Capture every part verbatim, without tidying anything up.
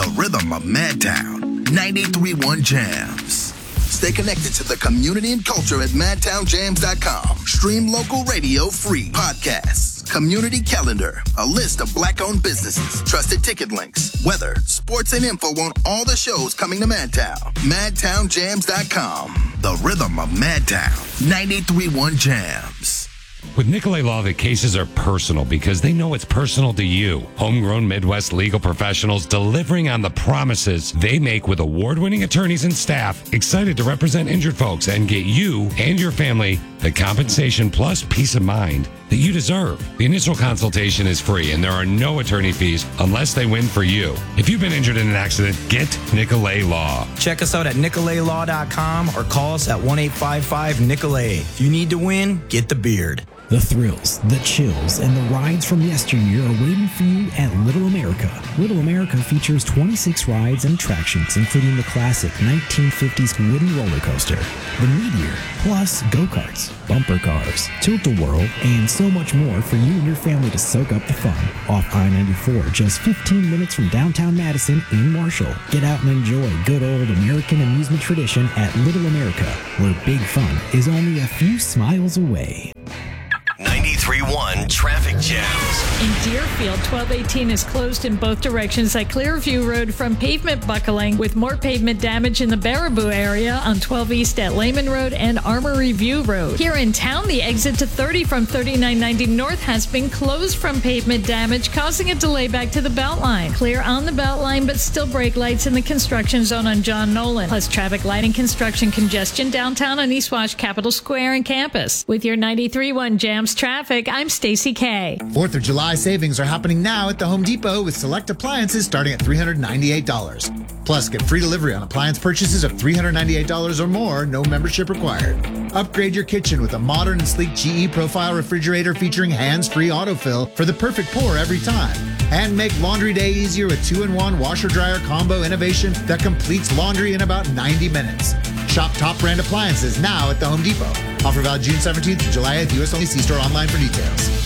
the rhythm of Madtown. ninety-three point one Jams. Stay connected to the community and culture at madtown jams dot com. Stream local radio free. Podcasts, community calendar, a list of black-owned businesses, trusted ticket links, weather, sports, and info on all the shows coming to Madtown. madtown jams dot com. The rhythm of Madtown. ninety-three point one Jams. With Nicolay Law, the cases are personal because they know it's personal to you. Homegrown Midwest legal professionals delivering on the promises they make with award-winning attorneys and staff excited to represent injured folks and get you and your family the compensation plus peace of mind that you deserve. The initial consultation is free and there are no attorney fees unless they win for you. If you've been injured in an accident, get Nicolay Law. Check us out at nicolay law dot com or call us at one eight five five Nicolay. If you need to win, get the beard. The thrills, the chills, and the rides from yesteryear are waiting for you at Little America. Little America features twenty-six rides and attractions, including the classic nineteen fifties wooden roller coaster, the Meteor, plus go-karts, bumper cars, Tilt-A-Whirl, and so much more for you and your family to soak up the fun. Off I ninety-four, just fifteen minutes from downtown Madison in Marshall. Get out and enjoy good old American amusement tradition at Little America, where big fun is only a few smiles away. ninety-three point one Traffic Jams. In Deerfield, twelve eighteen is closed in both directions at Clearview Road from pavement buckling, with more pavement damage in the Baraboo area on twelve East at Lehman Road and Armory View Road. Here in town, the exit to thirty from thirty-nine ninety North has been closed from pavement damage, causing a delay back to the Beltline. Clear on the Beltline, but still brake lights in the construction zone on John Nolan. Plus traffic lighting construction congestion downtown on East Wash, Capitol Square, and campus. With your ninety-three point one Jams Traffic, I'm Stacey K. fourth of July savings are happening now at the Home Depot with select appliances starting at three hundred ninety-eight dollars. Plus, get free delivery on appliance purchases of three hundred ninety-eight dollars or more, no membership required. Upgrade your kitchen with a modern and sleek G E Profile refrigerator featuring hands-free autofill for the perfect pour every time. And make laundry day easier with two in one washer-dryer combo innovation that completes laundry in about ninety minutes. Shop top brand appliances now at the Home Depot. Offer valid June seventeenth to July eighth. U S only. See store online for details.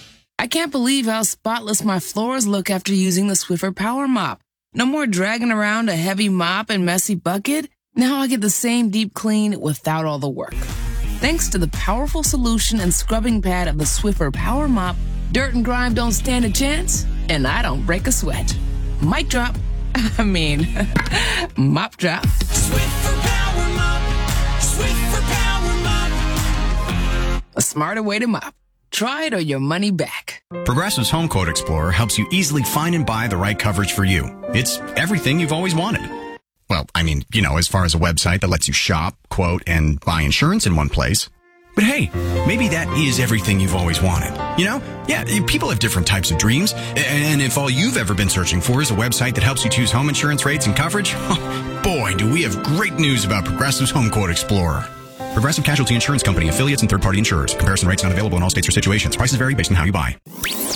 I can't believe how spotless my floors look after using the Swiffer Power Mop. No more dragging around a heavy mop and messy bucket. Now I get the same deep clean without all the work. Thanks to the powerful solution and scrubbing pad of the Swiffer Power Mop, dirt and grime don't stand a chance, and I don't break a sweat. Mic drop. I mean, mop drop. Swiffer Power Mop. Swiffer Power Mop. A smarter way to mop. Try it or your money back. Progressive's Home Quote Explorer helps you easily find and buy the right coverage for you. It's everything you've always wanted. Well, I mean, you know, as far as a website that lets you shop, quote, and buy insurance in one place. But hey, maybe that is everything you've always wanted. You know? Yeah, people have different types of dreams. And if all you've ever been searching for is a website that helps you choose home insurance rates and coverage, boy, do we have great news about Progressive's Home Quote Explorer. Progressive Casualty Insurance Company, affiliates, and third-party insurers. Comparison rates not available in all states or situations. Prices vary based on how you buy.